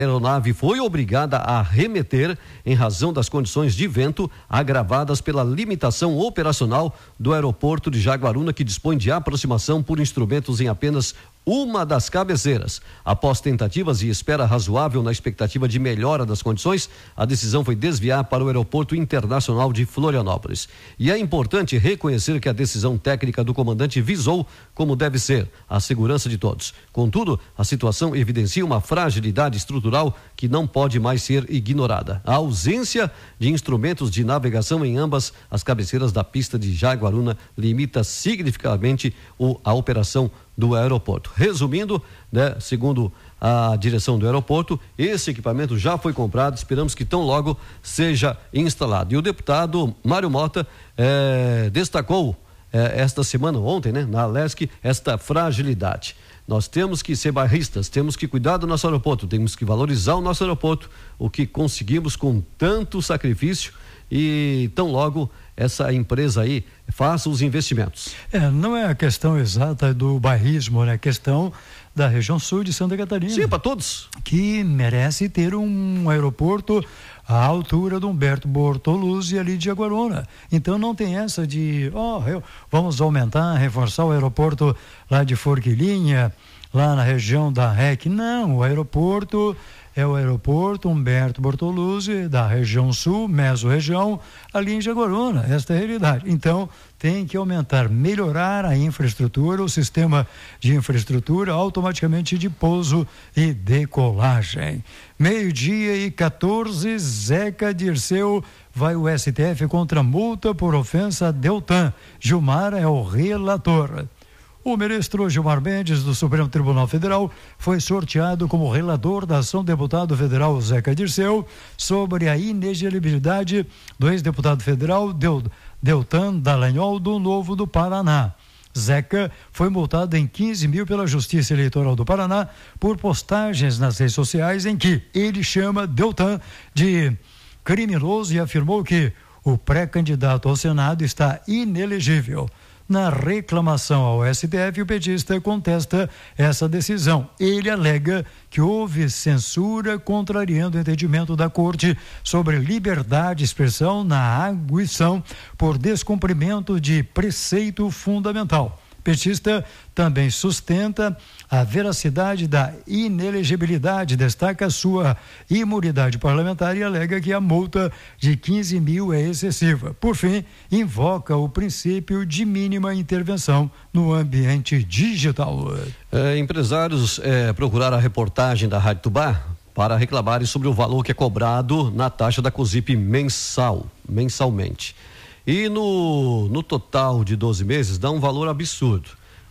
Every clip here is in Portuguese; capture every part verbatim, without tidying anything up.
A aeronave foi obrigada a remeter em razão das condições de vento agravadas pela limitação operacional do aeroporto de Jaguaruna, que dispõe de aproximação por instrumentos em apenas uma das cabeceiras. Após tentativas e espera razoável na expectativa de melhora das condições, a decisão foi desviar para o Aeroporto Internacional de Florianópolis. E é importante reconhecer que a decisão técnica do comandante visou, como deve ser, a segurança de todos. Contudo, a situação evidencia uma fragilidade estrutural que não pode mais ser ignorada. A ausência de instrumentos de navegação em ambas as cabeceiras da pista de Jaguaruna limita significativamente o, a operação do aeroporto. Resumindo, né, segundo a direção do aeroporto, esse equipamento já foi comprado, esperamos que tão logo seja instalado. E o deputado Mário Mota eh, destacou eh, esta semana, ontem, né, na Alesc, esta fragilidade. Nós temos que ser bairristas, temos que cuidar do nosso aeroporto, temos que valorizar o nosso aeroporto, o que conseguimos com tanto sacrifício, e tão logo essa empresa aí faça os investimentos. É, não é a questão exata do bairrismo, né? É a questão da região sul de Santa Catarina. Sim, para todos. Que merece ter um aeroporto à altura do Humberto Bortoluzzi ali de Jaguaruna. Então não tem essa de, ó, oh, vamos aumentar, reforçar o aeroporto lá de Forquilinha, lá na região da R E C. Não, o aeroporto é o aeroporto Humberto Bortoluzzi da região sul, mesorregião, ali em Jaguaruna. Esta é a realidade. Então, tem que aumentar, melhorar a infraestrutura, o sistema de infraestrutura automaticamente de pouso e decolagem. Meio-dia e quatorze, Zeca Dirceu vai o S T F contra multa por ofensa a Deltan. Gilmar é o relator. O ministro Gilmar Mendes, do Supremo Tribunal Federal, foi sorteado como relator da ação do deputado federal Zeca Dirceu sobre a inelegibilidade do ex-deputado federal Deltan Dallagnol do Novo do Paraná. Zeca foi multado em quinze mil pela Justiça Eleitoral do Paraná por postagens nas redes sociais em que ele chama Deltan de criminoso e afirmou que o pré-candidato ao Senado está inelegível. Na reclamação ao S T F, o petista contesta essa decisão. Ele alega que houve censura contrariando o entendimento da Corte sobre liberdade de expressão na arguição por descumprimento de preceito fundamental. Petista também sustenta a veracidade da inelegibilidade, destaca sua imunidade parlamentar e alega que a multa de quinze mil é excessiva. Por fim, invoca o princípio de mínima intervenção no ambiente digital. É, empresários é, procuraram a reportagem da Rádio Tubá para reclamarem sobre o valor que é cobrado na taxa da COSIP mensal, mensalmente. E no, no total de doze meses dá um valor absurdo.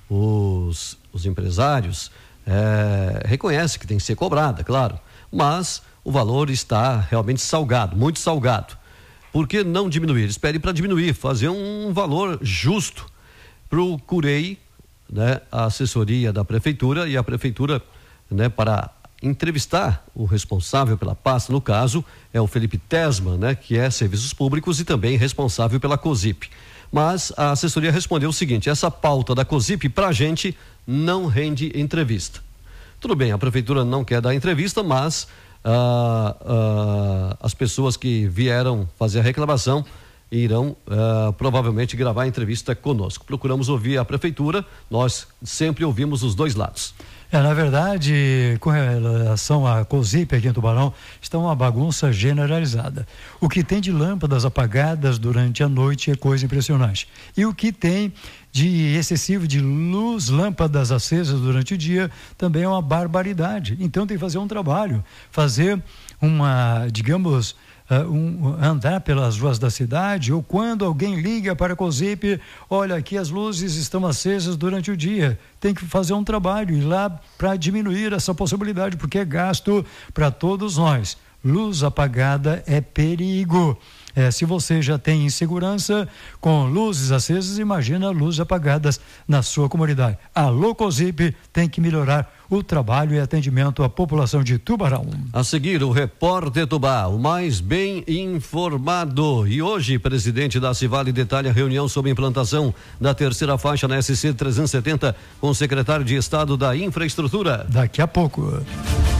Os, os empresários é, reconhecem que tem que ser cobrada, claro, mas o valor está realmente salgado, muito salgado. Por que não diminuir? Eles pedem para diminuir, fazer um valor justo. Procurei, né, a assessoria da prefeitura e a prefeitura, né, para entrevistar o responsável pela pasta, no caso é o Felipe Tesman, né, que é Serviços Públicos e também responsável pela COSIP. Mas a assessoria respondeu o seguinte: essa pauta da COSIP pra gente não rende entrevista. Tudo bem, a prefeitura não quer dar entrevista, mas ah, ah, as pessoas que vieram fazer a reclamação irão uh, provavelmente gravar a entrevista conosco. Procuramos ouvir a prefeitura, nós sempre ouvimos os dois lados. É, na verdade, com relação à COSIP aqui em Tubarão, está uma bagunça generalizada. O que tem de lâmpadas apagadas durante a noite é coisa impressionante. E o que tem de excessivo de luz, lâmpadas acesas durante o dia, também é uma barbaridade. Então tem que fazer um trabalho, fazer uma, digamos, Uh, um, andar pelas ruas da cidade, ou quando alguém liga para a COSIP, olha, aqui as luzes estão acesas durante o dia, tem que fazer um trabalho, ir lá para diminuir essa possibilidade, porque é gasto para todos nós. Luz apagada é perigo. É, se você já tem insegurança com luzes acesas, imagina luzes apagadas na sua comunidade. A COSIP tem que melhorar o trabalho e atendimento à população de Tubarão. A seguir, o Repórter Tubá, o mais bem informado. E hoje, presidente da Civale detalha a reunião sobre a implantação da terceira faixa na S C trezentos e setenta com o secretário de Estado da Infraestrutura. Daqui a pouco.